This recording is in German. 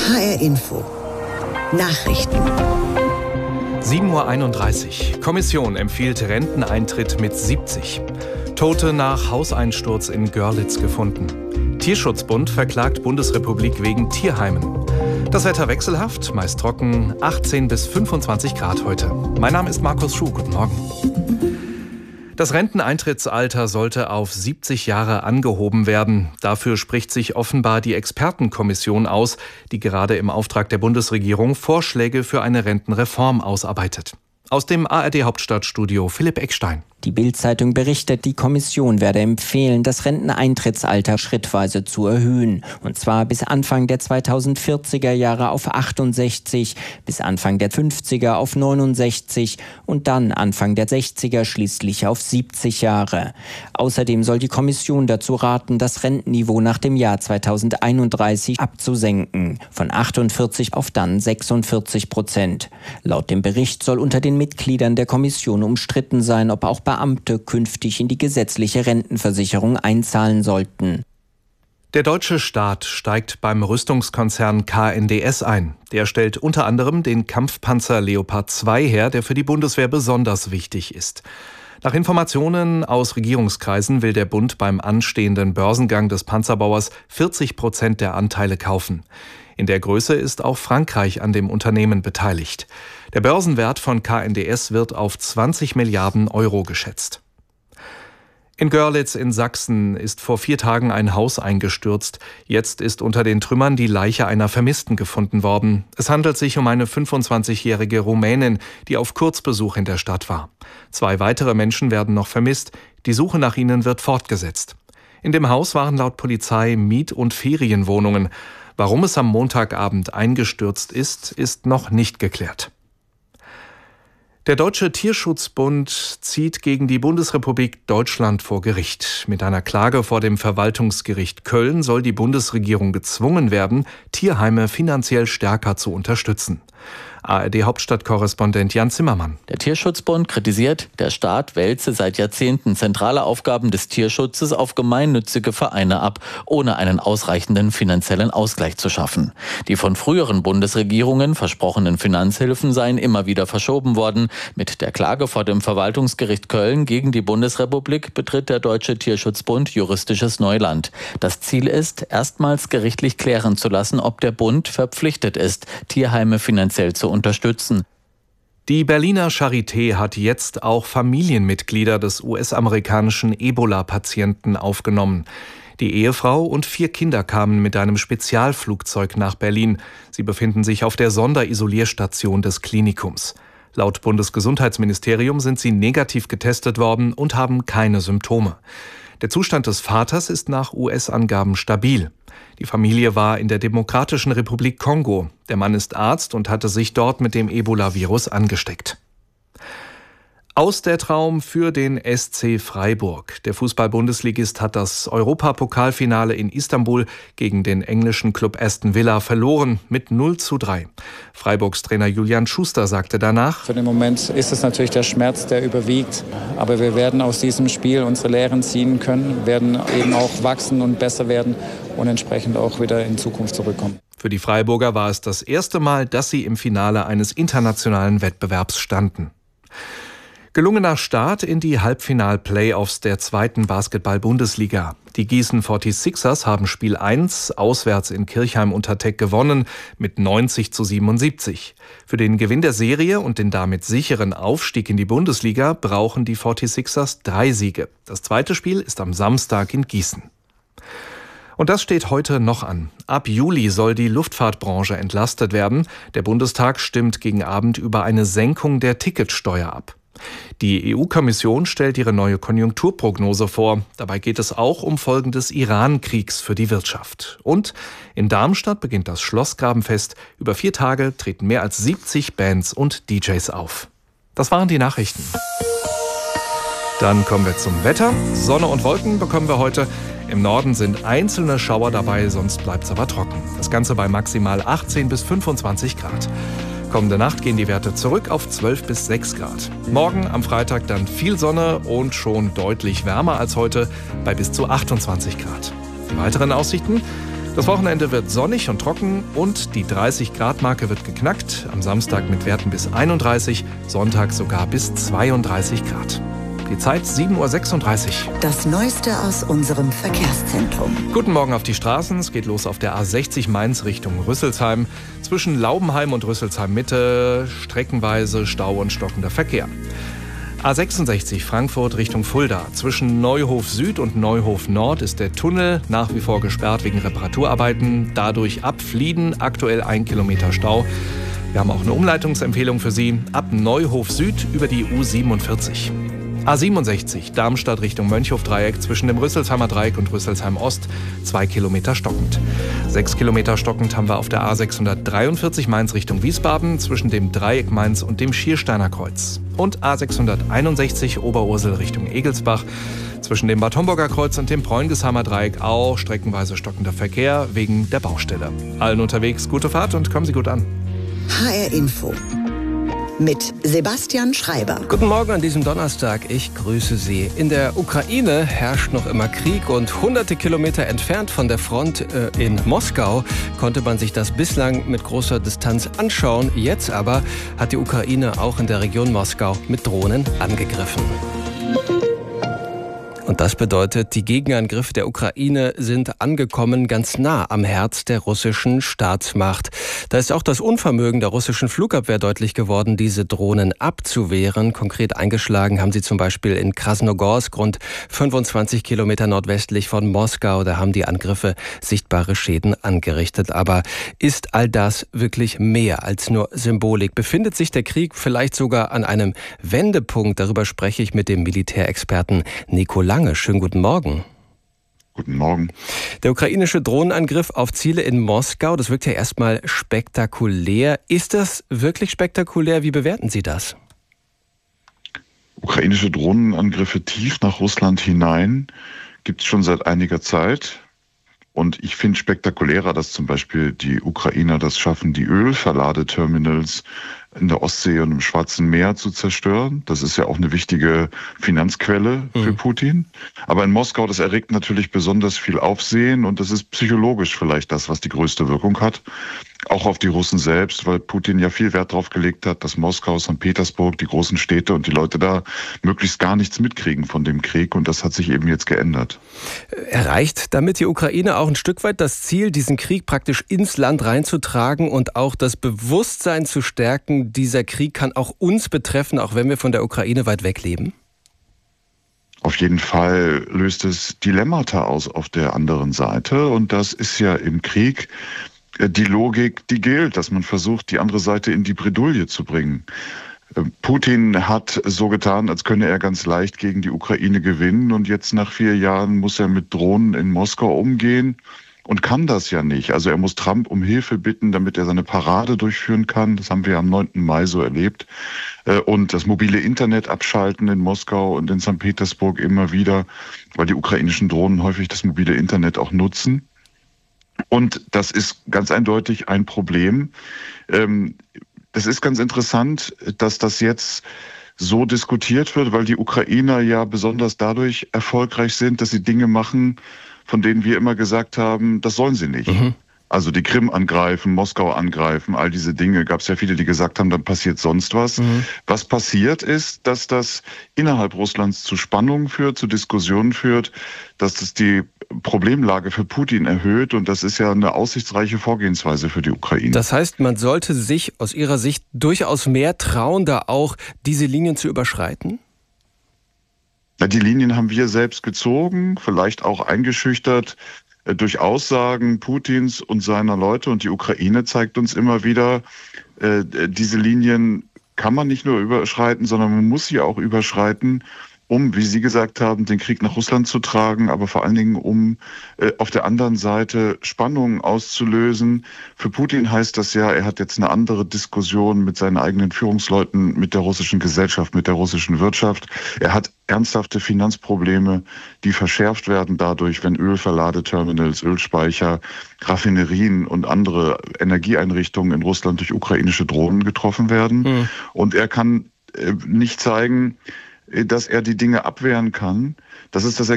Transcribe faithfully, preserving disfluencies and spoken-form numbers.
H R Info. Nachrichten. sieben Uhr einunddreißig. Kommission empfiehlt Renteneintritt mit siebzig. Tote nach Hauseinsturz in Görlitz gefunden. Tierschutzbund verklagt Bundesrepublik wegen Tierheimen. Das Wetter wechselhaft, meist trocken, achtzehn bis fünfundzwanzig Grad heute. Mein Name ist Markus Schuh, guten Morgen. Das Renteneintrittsalter sollte auf siebzig Jahre angehoben werden. Dafür spricht sich offenbar die Expertenkommission aus, die gerade im Auftrag der Bundesregierung Vorschläge für eine Rentenreform ausarbeitet. Aus dem A R D-Hauptstadtstudio Philipp Eckstein. Die Bild-Zeitung berichtet, die Kommission werde empfehlen, das Renteneintrittsalter schrittweise zu erhöhen. Und zwar bis Anfang der zweitausendvierziger Jahre auf achtundsechzig, bis Anfang der fünfziger auf neunundsechzig und dann Anfang der sechziger schließlich auf siebzig Jahre. Außerdem soll die Kommission dazu raten, das Rentenniveau nach dem Jahr zweitausendeinunddreißig abzusenken, von achtundvierzig auf dann sechsundvierzig Prozent. Laut dem Bericht soll unter den Mitgliedern der Kommission umstritten sein, ob auch Beamte künftig in die gesetzliche Rentenversicherung einzahlen sollten. Der deutsche Staat steigt beim Rüstungskonzern K N D S ein. Der stellt unter anderem den Kampfpanzer Leopard zwei her, der für die Bundeswehr besonders wichtig ist. Nach Informationen aus Regierungskreisen will der Bund beim anstehenden Börsengang des Panzerbauers vierzig Prozent der Anteile kaufen. In der Größe ist auch Frankreich an dem Unternehmen beteiligt. Der Börsenwert von K N D S wird auf zwanzig Milliarden Euro geschätzt. In Görlitz in Sachsen ist vor vier Tagen ein Haus eingestürzt. Jetzt ist unter den Trümmern die Leiche einer Vermissten gefunden worden. Es handelt sich um eine fünfundzwanzigjährige Rumänin, die auf Kurzbesuch in der Stadt war. Zwei weitere Menschen werden noch vermisst. Die Suche nach ihnen wird fortgesetzt. In dem Haus waren laut Polizei Miet- und Ferienwohnungen. Warum es am Montagabend eingestürzt ist, ist noch nicht geklärt. Der Deutsche Tierschutzbund zieht gegen die Bundesrepublik Deutschland vor Gericht. Mit einer Klage vor dem Verwaltungsgericht Köln soll die Bundesregierung gezwungen werden, Tierheime finanziell stärker zu unterstützen. A R D-Hauptstadtkorrespondent Jan Zimmermann. Der Tierschutzbund kritisiert, der Staat wälze seit Jahrzehnten zentrale Aufgaben des Tierschutzes auf gemeinnützige Vereine ab, ohne einen ausreichenden finanziellen Ausgleich zu schaffen. Die von früheren Bundesregierungen versprochenen Finanzhilfen seien immer wieder verschoben worden. Mit der Klage vor dem Verwaltungsgericht Köln gegen die Bundesrepublik betritt der Deutsche Tierschutzbund juristisches Neuland. Das Ziel ist, erstmals gerichtlich klären zu lassen, ob der Bund verpflichtet ist, Tierheime finanziell zu unterstützen. Die Berliner Charité hat jetzt auch Familienmitglieder des U S-amerikanischen Ebola-Patienten aufgenommen. Die Ehefrau und vier Kinder kamen mit einem Spezialflugzeug nach Berlin. Sie befinden sich auf der Sonderisolierstation des Klinikums. Laut Bundesgesundheitsministerium sind sie negativ getestet worden und haben keine Symptome. Der Zustand des Vaters ist nach U S-Angaben stabil. Die Familie war in der Demokratischen Republik Kongo. Der Mann ist Arzt und hatte sich dort mit dem Ebola-Virus angesteckt. Aus der Traum für den S C Freiburg. Der Fußball-Bundesligist hat das Europapokalfinale in Istanbul gegen den englischen Club Aston Villa verloren mit null zu drei. Freiburgs Trainer Julian Schuster sagte danach: Für den Moment ist es natürlich der Schmerz, der überwiegt. Aber wir werden aus diesem Spiel unsere Lehren ziehen können, werden eben auch wachsen und besser werden und entsprechend auch wieder in Zukunft zurückkommen. Für die Freiburger war es das erste Mal, dass sie im Finale eines internationalen Wettbewerbs standen. Gelungener Start in die Halbfinal-Playoffs der zweiten Basketball-Bundesliga. Die Gießen forty-sixers haben Spiel eins auswärts in Kirchheim unter Teck gewonnen mit neunzig zu siebenundsiebzig. Für den Gewinn der Serie und den damit sicheren Aufstieg in die Bundesliga brauchen die forty-sixers drei Siege. Das zweite Spiel ist am Samstag in Gießen. Und das steht heute noch an. Ab Juli soll die Luftfahrtbranche entlastet werden. Der Bundestag stimmt gegen Abend über eine Senkung der Ticketsteuer ab. Die E U-Kommission stellt ihre neue Konjunkturprognose vor. Dabei geht es auch um Folgen des Iran-Kriegs für die Wirtschaft. Und in Darmstadt beginnt das Schlossgrabenfest. Über vier Tage treten mehr als siebzig Bands und D Js auf. Das waren die Nachrichten. Dann kommen wir zum Wetter. Sonne und Wolken bekommen wir heute. Im Norden sind einzelne Schauer dabei, sonst bleibt es aber trocken. Das Ganze bei maximal achtzehn bis fünfundzwanzig Grad. Kommende Nacht gehen die Werte zurück auf zwölf bis sechs Grad. Morgen am Freitag dann viel Sonne und schon deutlich wärmer als heute bei bis zu achtundzwanzig Grad. Die weiteren Aussichten: Das Wochenende wird sonnig und trocken und die dreißig Grad Marke wird geknackt. Am Samstag mit Werten bis einunddreißig, Sonntag sogar bis zweiunddreißig Grad. Die Zeit sieben Uhr sechsunddreißig. Das Neueste aus unserem Verkehrszentrum. Guten Morgen auf die Straßen. Es geht los auf der A sechzig Mainz Richtung Rüsselsheim. Zwischen Laubenheim und Rüsselsheim Mitte streckenweise Stau und stockender Verkehr. A sechsundsechzig Frankfurt Richtung Fulda. Zwischen Neuhof Süd und Neuhof Nord ist der Tunnel nach wie vor gesperrt wegen Reparaturarbeiten. Dadurch ab Flieden aktuell ein Kilometer Stau. Wir haben auch eine Umleitungsempfehlung für Sie. Ab Neuhof Süd über die U siebenundvierzig. A siebenundsechzig Darmstadt Richtung Mönchhofdreieck zwischen dem Rüsselsheimer Dreieck und Rüsselsheim Ost zwei Kilometer stockend. Sechs Kilometer stockend haben wir auf der A sechshundertdreiundvierzig Mainz Richtung Wiesbaden zwischen dem Dreieck Mainz und dem Schiersteiner Kreuz. Und A sechshunderteinundsechzig Oberursel Richtung Egelsbach zwischen dem Bad Homburger Kreuz und dem Preungesheimer Dreieck auch streckenweise stockender Verkehr wegen der Baustelle. Allen unterwegs gute Fahrt und kommen Sie gut an. H R Info mit Sebastian Schreiber. Guten Morgen an diesem Donnerstag. Ich grüße Sie. In der Ukraine herrscht noch immer Krieg und hunderte Kilometer entfernt von der Front äh, in Moskau konnte man sich das bislang mit großer Distanz anschauen. Jetzt aber hat die Ukraine auch in der Region Moskau mit Drohnen angegriffen. Und das bedeutet, die Gegenangriffe der Ukraine sind angekommen ganz nah am Herz der russischen Staatsmacht. Da ist auch das Unvermögen der russischen Flugabwehr deutlich geworden, diese Drohnen abzuwehren. Konkret eingeschlagen haben sie zum Beispiel in Krasnogorsk, rund fünfundzwanzig Kilometer nordwestlich von Moskau. Da haben die Angriffe sichtbare Schäden angerichtet. Aber ist all das wirklich mehr als nur Symbolik? Befindet sich der Krieg vielleicht sogar an einem Wendepunkt? Darüber spreche ich mit dem Militärexperten Nico Lange. Schönen guten Morgen. Guten Morgen. Der ukrainische Drohnenangriff auf Ziele in Moskau, das wirkt ja erstmal spektakulär. Ist das wirklich spektakulär? Wie bewerten Sie das? Ukrainische Drohnenangriffe tief nach Russland hinein gibt es schon seit einiger Zeit. Und ich finde spektakulärer, dass zum Beispiel die Ukrainer das schaffen, die Ölverladeterminals in der Ostsee und im Schwarzen Meer zu zerstören. Das ist ja auch eine wichtige Finanzquelle für mhm. Putin. Aber in Moskau, das erregt natürlich besonders viel Aufsehen und das ist psychologisch vielleicht das, was die größte Wirkung hat. Auch auf die Russen selbst, weil Putin ja viel Wert darauf gelegt hat, dass Moskau, Sankt Petersburg, die großen Städte und die Leute da möglichst gar nichts mitkriegen von dem Krieg. Und das hat sich eben jetzt geändert. Erreicht damit die Ukraine auch ein Stück weit das Ziel, diesen Krieg praktisch ins Land reinzutragen und auch das Bewusstsein zu stärken, dieser Krieg kann auch uns betreffen, auch wenn wir von der Ukraine weit weg leben? Auf jeden Fall löst es Dilemmata aus auf der anderen Seite. Und das ist ja im Krieg die Logik, die gilt, dass man versucht, die andere Seite in die Bredouille zu bringen. Putin hat so getan, als könne er ganz leicht gegen die Ukraine gewinnen. Und jetzt nach vier Jahren muss er mit Drohnen in Moskau umgehen und kann das ja nicht. Also er muss Trump um Hilfe bitten, damit er seine Parade durchführen kann. Das haben wir am neunten Mai so erlebt. Und das mobile Internet abschalten in Moskau und in Sankt Petersburg immer wieder, weil die ukrainischen Drohnen häufig das mobile Internet auch nutzen. Und das ist ganz eindeutig ein Problem. Es ist ganz interessant, dass das jetzt so diskutiert wird, weil die Ukrainer ja besonders dadurch erfolgreich sind, dass sie Dinge machen, von denen wir immer gesagt haben, das sollen sie nicht. Mhm. Also die Krim angreifen, Moskau angreifen, all diese Dinge. Gab es ja viele, die gesagt haben, dann passiert sonst was. Mhm. Was passiert ist, dass das innerhalb Russlands zu Spannungen führt, zu Diskussionen führt, dass das die Problemlage für Putin erhöht. Und das ist ja eine aussichtsreiche Vorgehensweise für die Ukraine. Das heißt, man sollte sich aus Ihrer Sicht durchaus mehr trauen, da auch diese Linien zu überschreiten? Ja, die Linien haben wir selbst gezogen, vielleicht auch eingeschüchtert durch Aussagen Putins und seiner Leute. Und die Ukraine zeigt uns immer wieder, äh, diese Linien kann man nicht nur überschreiten, sondern man muss sie auch überschreiten, um, wie Sie gesagt haben, den Krieg nach Russland zu tragen, aber vor allen Dingen, um äh, auf der anderen Seite Spannungen auszulösen. Für Putin heißt das ja, er hat jetzt eine andere Diskussion mit seinen eigenen Führungsleuten, mit der russischen Gesellschaft, mit der russischen Wirtschaft. Er hat ernsthafte Finanzprobleme, die verschärft werden dadurch, wenn Ölverladeterminals, Ölspeicher, Raffinerien und andere Energieeinrichtungen in Russland durch ukrainische Drohnen getroffen werden. Mhm. Und er kann äh, nicht zeigen, dass er die Dinge abwehren kann. Das ist das